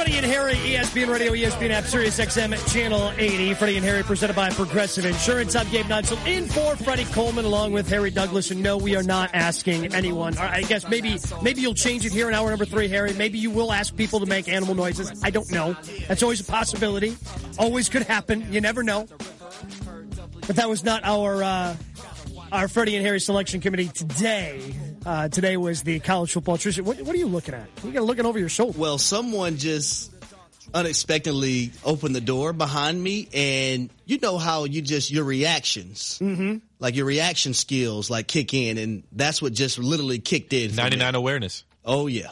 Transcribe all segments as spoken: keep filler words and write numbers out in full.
Freddie and Harry, E S P N Radio, E S P N App, Sirius X M, Channel eighty. Freddie and Harry presented by Progressive Insurance. I'm Gabe Nudzel in for Freddie Coleman along with Harry Douglas. And no, we are not asking anyone. I guess maybe maybe you'll change it here in hour number three, Harry. Maybe you will ask people to make animal noises. I don't know. That's always a possibility. Always could happen. You never know. But that was not our uh, our Freddie and Harry selection committee today. Uh, today was the college football. Tricia, what, what are you looking at? You got looking over your shoulder. Well, someone just unexpectedly opened the door behind me, and you know how you just, your reactions, mm-hmm. like your reaction skills, like kick in, and that's what just literally kicked in. ninety-nine awareness. Oh, yeah.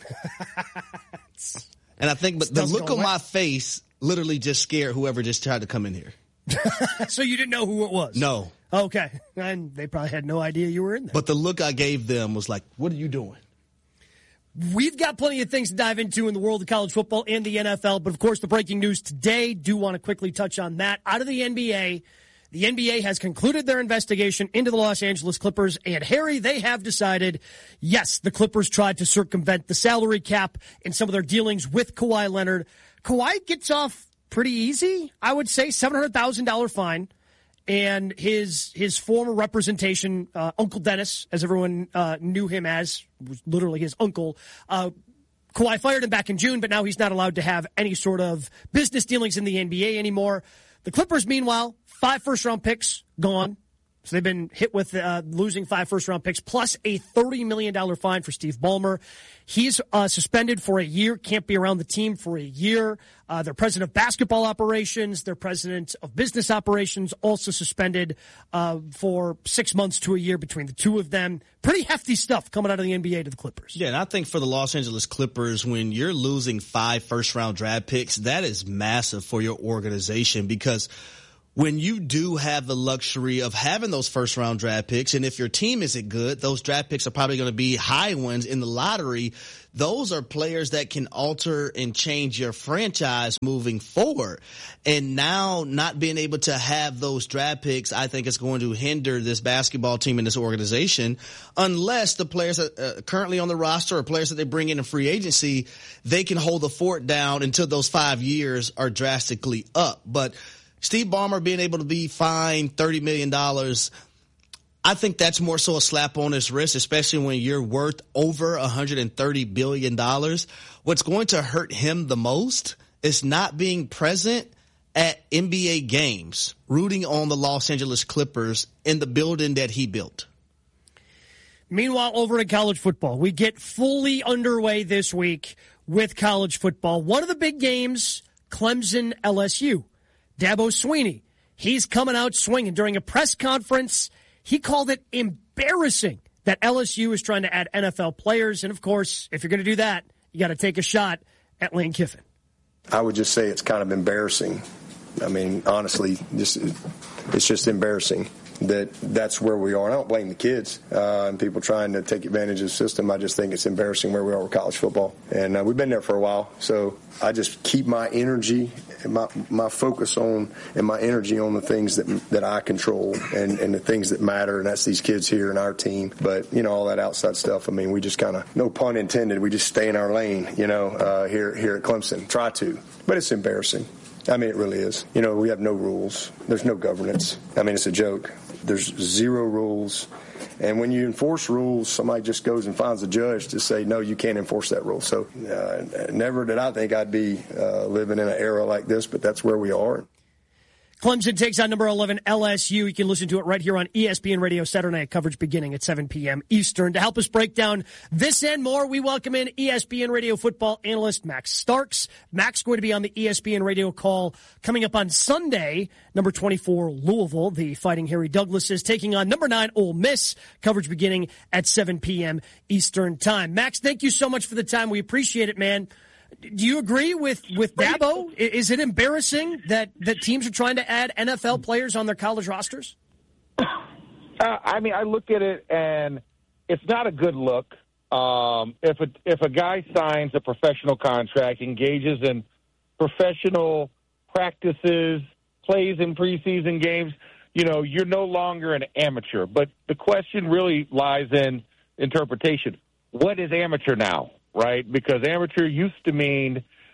And I think, but the look on my face literally just scared whoever just tried to come in here. So you didn't know who it was? No. Okay. And they probably had no idea you were in there. But the look I gave them was like, what are you doing? We've got plenty of things to dive into in the world of college football and the N F L. But, of course, the breaking news today, do want to quickly touch on that. Out of the N B A, the N B A has concluded their investigation into the Los Angeles Clippers. And, Harry, they have decided, yes, the Clippers tried to circumvent the salary cap in some of their dealings with Kawhi Leonard. Kawhi gets off pretty easy, I would say, seven hundred thousand dollars fine. And his his former representation, uh, Uncle Dennis, as everyone uh, knew him as, was literally his uncle. Uh, Kawhi fired him back in June, but now he's not allowed to have any sort of business dealings in the N B A anymore. The Clippers, meanwhile, five first-round picks gone. So they've been hit with uh, losing five first-round picks, plus a thirty million dollars fine for Steve Ballmer. He's uh, suspended for a year, can't be around the team for a year. Uh, their president of basketball operations, their president of business operations, also suspended uh, for six months to a year between the two of them. Pretty hefty stuff coming out of the N B A to the Clippers. Yeah, and I think for the Los Angeles Clippers, when you're losing five first-round draft picks, that is massive for your organization because – when you do have the luxury of having those first round draft picks, and if your team isn't good, those draft picks are probably going to be high ones in the lottery. Those are players that can alter and change your franchise moving forward. And now not being able to have those draft picks, I think is going to hinder this basketball team and this organization unless the players that are currently on the roster or players that they bring in in free agency, they can hold the fort down until those five years are drastically up. But Steve Ballmer being able to be fined thirty million dollars, I think that's more so a slap on his wrist, especially when you're worth over one hundred thirty billion dollars. What's going to hurt him the most is not being present at N B A games, rooting on the Los Angeles Clippers in the building that he built. Meanwhile, over in college football, we get fully underway this week with college football. One of the big games, Clemson L S U. Dabo Swinney, he's coming out swinging. During a press conference, he called it embarrassing that L S U is trying to add N F L players. And, of course, if you're going to do that, you got to take a shot at Lane Kiffin. I would just say it's kind of embarrassing. I mean, honestly, just, it's just embarrassing that that's where we are. And I don't blame the kids uh, and people trying to take advantage of the system. I just think it's embarrassing where we are with college football. And uh, we've been there for a while. So I just keep my energy and my, my focus on and my energy on the things that that I control and, and the things that matter, and that's these kids here and our team. But, you know, all that outside stuff, I mean, we just kind of, no pun intended, we just stay in our lane, you know, uh, here, here at Clemson. Try to. But it's embarrassing. I mean, it really is. You know, we have no rules. There's no governance. I mean, it's a joke. There's zero rules. And when you enforce rules, somebody just goes and finds a judge to say, no, you can't enforce that rule. So uh, never did I think I'd be uh, living in an era like this, but that's where we are. Clemson takes on number eleven L S U. You can listen to it right here on E S P N Radio Saturday night coverage beginning at seven p.m. Eastern. To help us break down this and more, we welcome in E S P N Radio football analyst Max Starks. Max going to be on the E S P N Radio call coming up on Sunday. Number twenty-four Louisville, the Fighting Harry Douglas, is taking on number nine Ole Miss. Coverage beginning at seven p.m. Eastern time. Max, thank you so much for the time. We appreciate it, man. Do you agree with, with Dabo? Is it embarrassing that, that teams are trying to add N F L players on their college rosters? Uh, I mean, I look at it, and it's not a good look. Um, if a, if a guy signs a professional contract, engages in professional practices, plays in preseason games, you know, you're no longer an amateur. But the question really lies in interpretation. What is amateur now? Right? Because amateur used to mean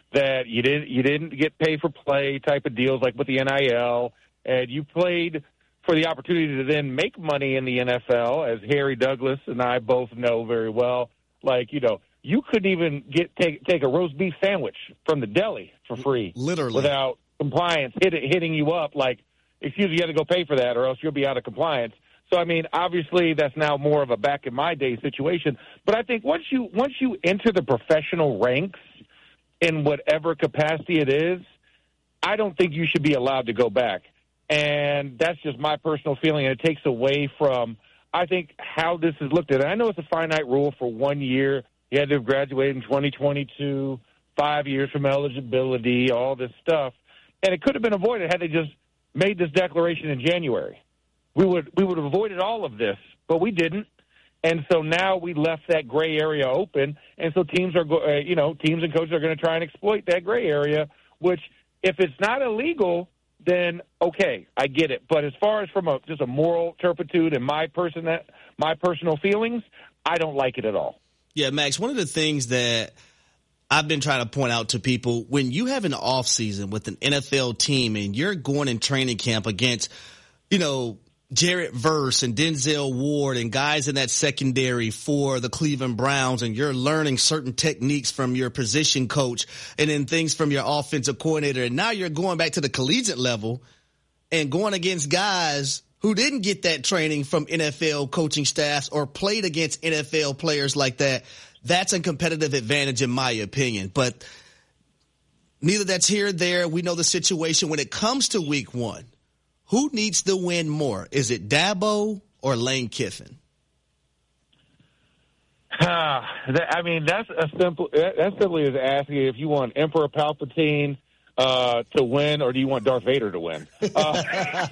that you didn't you didn't get pay for play type of deals like with the N I L, and you played for the opportunity to then make money in the N F L, as Harry Douglas and I both know very well. Like, you know, you couldn't even get take take a roast beef sandwich from the deli for free, literally, without compliance hit, hitting you up like, excuse me, you got to go pay for that or else you'll be out of compliance. So, I mean, obviously that's now more of a back in my day situation. But I think once you once you enter the professional ranks in whatever capacity it is, I don't think you should be allowed to go back. And that's just my personal feeling. And it takes away from, I think, how this is looked at. And I know it's a finite rule for one year. You had to have graduated in twenty twenty-two, five years from eligibility, all this stuff. And it could have been avoided had they just made this declaration in January. We would we would have avoided all of this, but we didn't. And so now we left that gray area open, and so teams are, go, uh, you know, teams and coaches are going to try and exploit that gray area. Which, if it's not illegal, then okay, I get it. But as far as from a just a moral turpitude and my person that my personal feelings, I don't like it at all. Yeah, Max. One of the things that I've been trying to point out to people, when you have an off season with an N F L team and you're going in training camp against, you know, Jarrett Verse and Denzel Ward and guys in that secondary for the Cleveland Browns, and you're learning certain techniques from your position coach and then things from your offensive coordinator. And now you're going back to the collegiate level and going against guys who didn't get that training from N F L coaching staffs or played against N F L players like that. That's a competitive advantage in my opinion. But neither that's here or there. We know the situation when it comes to week one. Who needs to win more? Is it Dabo or Lane Kiffin? Uh, I mean, that's a simple. That simply is asking if you want Emperor Palpatine uh, to win, or do you want Darth Vader to win? Uh,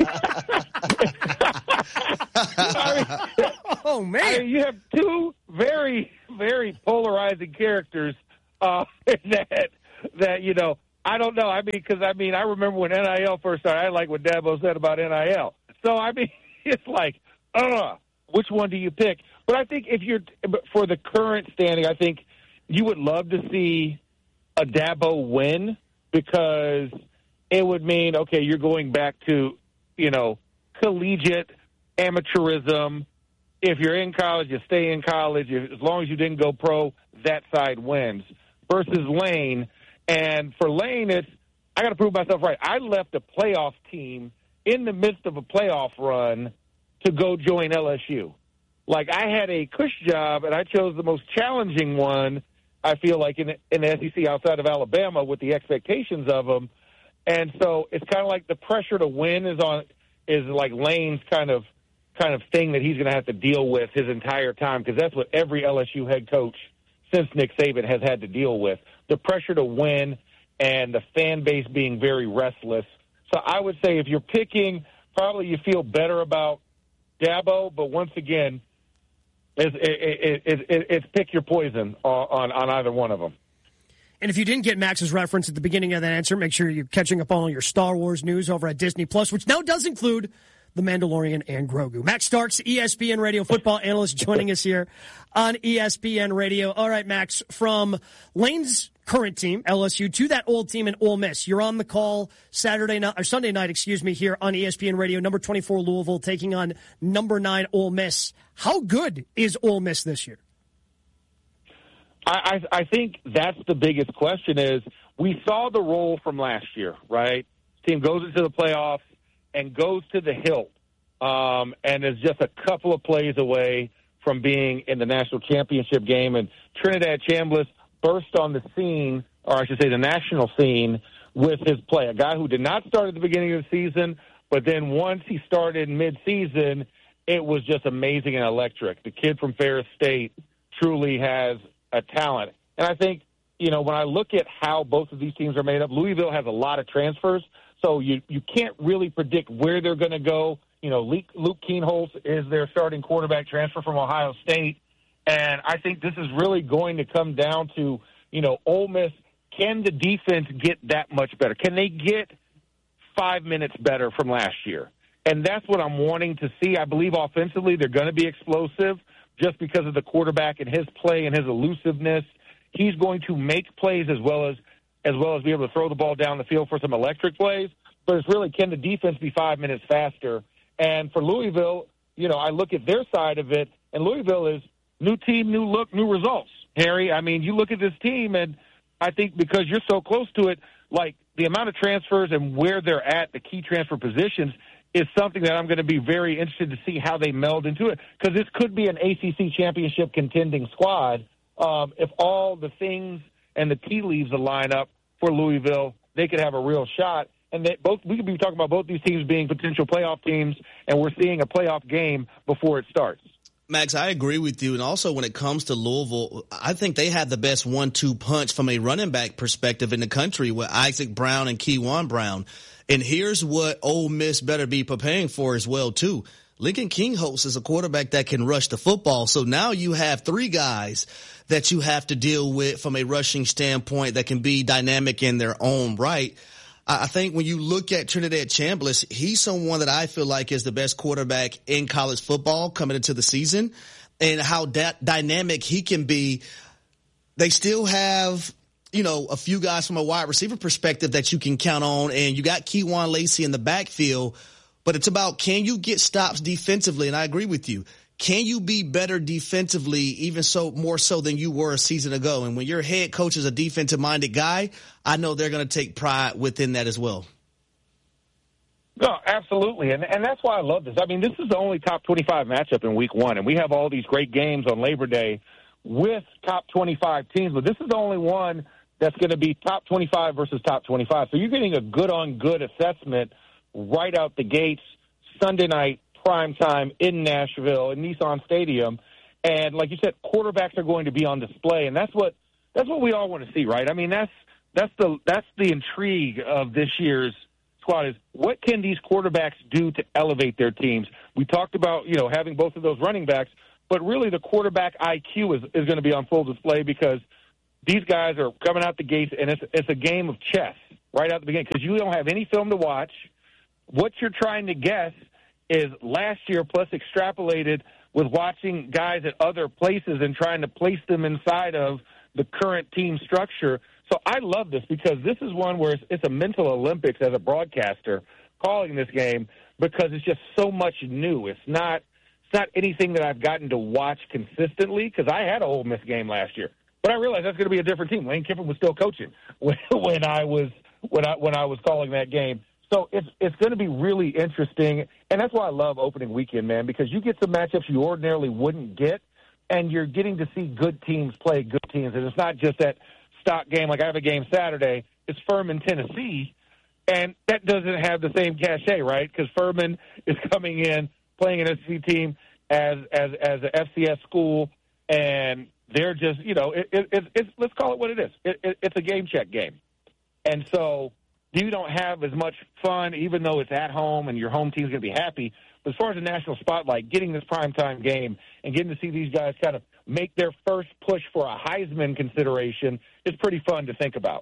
I mean, oh man, I mean, you have two very, very polarizing characters uh, that that you know. I don't know. I mean, because, I mean, I remember when N I L first started, I like what Dabo said about N I L. So, I mean, it's like, uh, which one do you pick? But I think if you're, for the current standing, I think you would love to see a Dabo win, because it would mean, okay, you're going back to, you know, collegiate amateurism. If you're in college, you stay in college. As long as you didn't go pro, that side wins. Versus Lane. And for Lane, it's, I got to prove myself right. I left a playoff team in the midst of a playoff run to go join L S U. Like, I had a cush job, and I chose the most challenging one, I feel like, in, in the S E C outside of Alabama with the expectations of them. And so it's kind of like the pressure to win is on is like Lane's kind of kind of thing that he's going to have to deal with his entire time, because that's what every L S U head coach since Nick Saban has had to deal with. The pressure to win and the fan base being very restless. So I would say if you're picking, probably you feel better about Dabo, but once again, it's, it, it, it, it's pick your poison on, on either one of them. And if you didn't get Max's reference at the beginning of that answer, make sure you're catching up on all your Star Wars news over at Disney Plus, which now does include The Mandalorian and Grogu. Max Starks, E S P N Radio football analyst, joining us here on E S P N Radio. All right, Max, from Lane's current team, L S U, to that old team in Ole Miss. You're on the call Saturday night, or Sunday night, excuse me, here on E S P N Radio. Number twenty-four Louisville taking on number nine Ole Miss. How good is Ole Miss this year? I, I, I think that's the biggest question. Is we saw the role from last year, right? Team goes into the playoffs and goes to the hilt, um, and is just a couple of plays away from being in the national championship game. And Trinidad Chambliss burst on the scene, or I should say the national scene, with his play. A guy who did not start at the beginning of the season, but then once he started midseason, it was just amazing and electric. The kid from Ferris State truly has a talent. And I think, you know, when I look at how both of these teams are made up, Louisville has a lot of transfers, so you, you can't really predict where they're going to go. You know, Luke, Luke Kienholz is their starting quarterback, transfer from Ohio State. And I think this is really going to come down to, you know, Ole Miss, can the defense get that much better? Can they get five minutes better from last year? And that's what I'm wanting to see. I believe offensively they're going to be explosive just because of the quarterback and his play and his elusiveness. He's going to make plays as well as as well as be able to throw the ball down the field for some electric plays. But it's really, can the defense be five minutes faster? And for Louisville, you know, I look at their side of it, and Louisville is new team, new look, new results. Harry, I mean, you look at this team, and I think because you're so close to it, like the amount of transfers and where they're at, the key transfer positions, is something that I'm going to be very interested to see how they meld into it, because this could be an A C C championship contending squad. Um, if all the things and the tea leaves line up for Louisville, they could have a real shot. And they both, we could be talking about both these teams being potential playoff teams, and we're seeing a playoff game before it starts. Max, I agree with you. And also when it comes to Louisville, I think they have the best one two punch from a running back perspective in the country with Isaac Brown and Keywan Brown. And here's what Ole Miss better be preparing for as well, too. Lincoln Kingholz is a quarterback that can rush the football. So now you have three guys that you have to deal with from a rushing standpoint that can be dynamic in their own right. I think when you look at Trinidad Chambliss, he's someone that I feel like is the best quarterback in college football coming into the season, and how that dynamic he can be. They still have, you know, a few guys from a wide receiver perspective that you can count on, and you got Keywan Lacey in the backfield, but it's about, can you get stops defensively? And I agree with you. Can you be better defensively, even so more so than you were a season ago? And when your head coach is a defensive-minded guy, I know they're going to take pride within that as well. No, absolutely, and and that's why I love this. I mean, this is the only top twenty-five matchup in week one, and we have all these great games on Labor Day with top twenty-five teams, but this is the only one that's going to be top twenty-five versus top twenty-five. So you're getting a good-on-good assessment right out the gates Sunday night, prime time in Nashville, in Nissan Stadium. And like you said, quarterbacks are going to be on display, and that's what that's what we all want to see, right? I mean, that's that's the that's the intrigue of this year's squad, is what can these quarterbacks do to elevate their teams? We talked about, you know, having both of those running backs, but really the quarterback I Q is, is going to be on full display, because these guys are coming out the gates, and it's it's a game of chess right out the beginning, because you don't have any film to watch. What you're trying to guess is last year plus extrapolated with watching guys at other places and trying to place them inside of the current team structure. So I love this, because this is one where it's, it's a mental Olympics as a broadcaster calling this game, because it's just so much new. It's not it's not anything that I've gotten to watch consistently, because I had an Ole Miss game last year, but I realized that's going to be a different team. Lane Kiffin was still coaching when, when I was when I when I was calling that game. So it's it's going to be really interesting, and that's why I love opening weekend, man, because you get some matchups you ordinarily wouldn't get, and you're getting to see good teams play good teams, and it's not just that stock game. Like I have a game Saturday, it's Furman, Tennessee, and that doesn't have the same cachet, right? Because Furman is coming in playing an S E C team as as as an F C S school, and they're just, you know, it, it, it's, it's let's call it what it is. It, it, it's a game check game, and so you don't have as much fun, even though it's at home and your home team's going to be happy. But as far as the national spotlight, getting this primetime game and getting to see these guys kind of make their first push for a Heisman consideration is pretty fun to think about.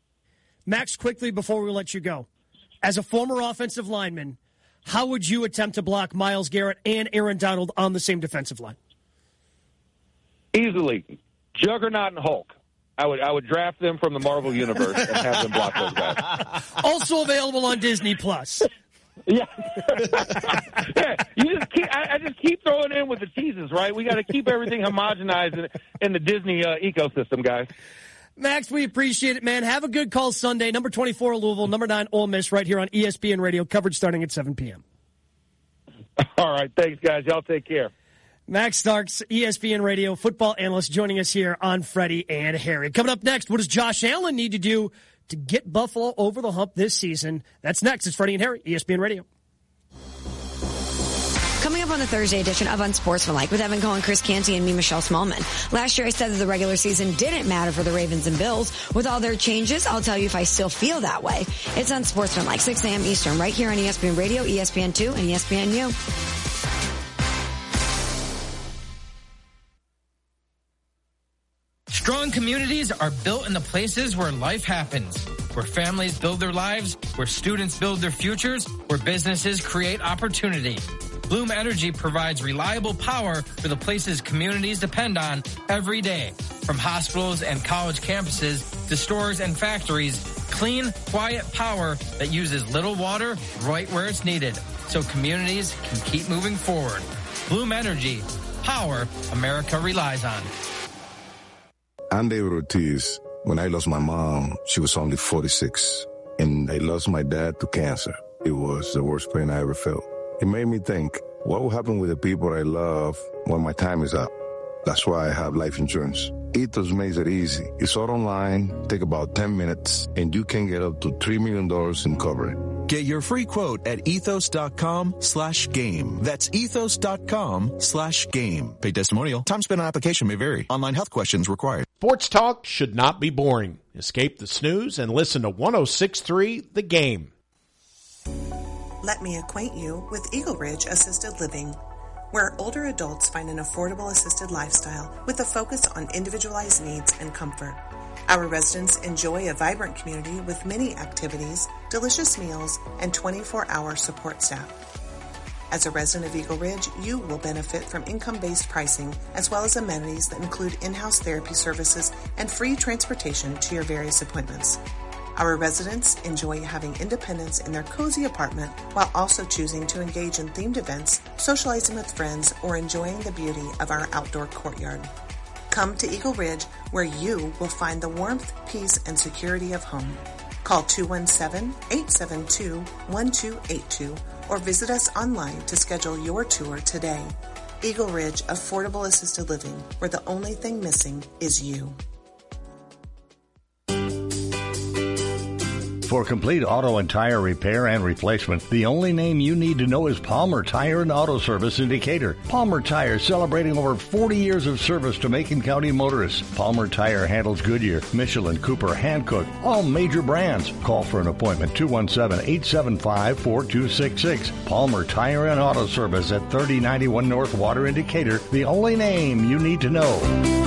Max, quickly before we let you go, as a former offensive lineman, how would you attempt to block Myles Garrett and Aaron Donald on the same defensive line? Easily. Juggernaut and Hulk. I would I would draft them from the Marvel Universe and have them block those guys. Also available on Disney Plus. Yeah. yeah. You just keep, I, I just keep throwing in with the cheeses, right? We got to keep everything homogenized in, in the Disney uh, ecosystem, guys. Max, we appreciate it, man. Have a good call Sunday. Number twenty-four, Louisville. Number nine, Ole Miss, right here on E S P N Radio. Coverage starting at seven p.m. All right. Thanks, guys. Y'all take care. Max Starks, E S P N Radio football analyst, joining us here on Freddie and Harry. Coming up next, what does Josh Allen need to do to get Buffalo over the hump this season? That's next. It's Freddie and Harry, E S P N Radio. Coming up on the Thursday edition of Unsportsmanlike with Evan Cohen, Chris Canty, and me, Michelle Smallman. Last year I said that the regular season didn't matter for the Ravens and Bills. With all their changes, I'll tell you if I still feel that way. It's Unsportsmanlike, six a.m. Eastern, right here on E S P N Radio, E S P N two, and E S P N U. Strong communities are built in the places where life happens, where families build their lives, where students build their futures, where businesses create opportunity. Bloom Energy provides reliable power for the places communities depend on every day. From hospitals and college campuses to stores and factories, clean, quiet power that uses little water right where it's needed, so communities can keep moving forward. Bloom Energy, power America relies on. I'm David Ortiz. When I lost my mom, she was only forty-six, and I lost my dad to cancer. It was the worst pain I ever felt. It made me think, what will happen with the people I love when my time is up? That's why I have life insurance. Ethos makes it easy. It's all online, take about ten minutes, and you can get up to three million dollars in coverage. Get your free quote at ethos.com slash game. That's ethos.com slash game. Paid testimonial. Time spent on application may vary. Online health questions required. Sports talk should not be boring. Escape the snooze and listen to one oh six point three The Game. Let me acquaint you with Eagle Ridge Assisted Living, where older adults find an affordable assisted lifestyle with a focus on individualized needs and comfort. Our residents enjoy a vibrant community with many activities, delicious meals, and twenty-four hour support staff. As a resident of Eagle Ridge, you will benefit from income-based pricing as well as amenities that include in-house therapy services and free transportation to your various appointments. Our residents enjoy having independence in their cozy apartment while also choosing to engage in themed events, socializing with friends, or enjoying the beauty of our outdoor courtyard. Come to Eagle Ridge, where you will find the warmth, peace, and security of home. Call two one seven, eight seven two, one two eight two or visit us online to schedule your tour today. Eagle Ridge Affordable Assisted Living, where the only thing missing is you. For complete auto and tire repair and replacement, the only name you need to know is Palmer Tire and Auto Service in Decatur. Palmer Tire, celebrating over forty years of service to Macon County motorists. Palmer Tire handles Goodyear, Michelin, Cooper, Hankook, all major brands. Call for an appointment, two one seven, eight seven five, four two six six. Palmer Tire and Auto Service at thirty ninety-one North Water in Decatur, the only name you need to know.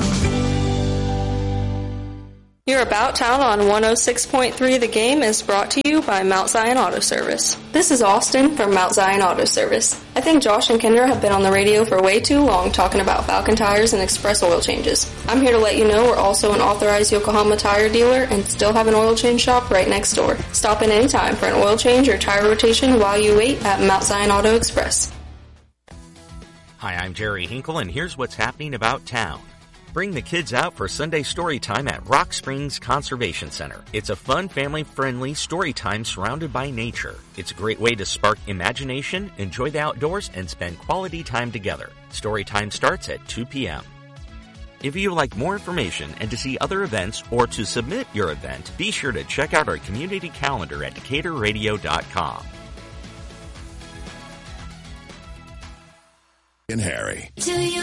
Your About Town on one oh six point three The Game is brought to you by Mount Zion Auto Service. This is Austin from Mount Zion Auto Service. I think Josh and Kendra have been on the radio for way too long talking about Falcon tires and express oil changes. I'm here to let you know we're also an authorized Yokohama tire dealer and still have an oil change shop right next door. Stop in anytime for an oil change or tire rotation while you wait at Mount Zion Auto Express. Hi, I'm Jerry Hinkle, and here's what's happening about town. Bring the kids out for Sunday story time at Rock Springs Conservation Center. It's a fun, family-friendly story time surrounded by nature. It's a great way to spark imagination, enjoy the outdoors, and spend quality time together. Story time starts at two p.m. If you would like more information and to see other events or to submit your event, be sure to check out our community calendar at Decatur Radio dot com. And Harry.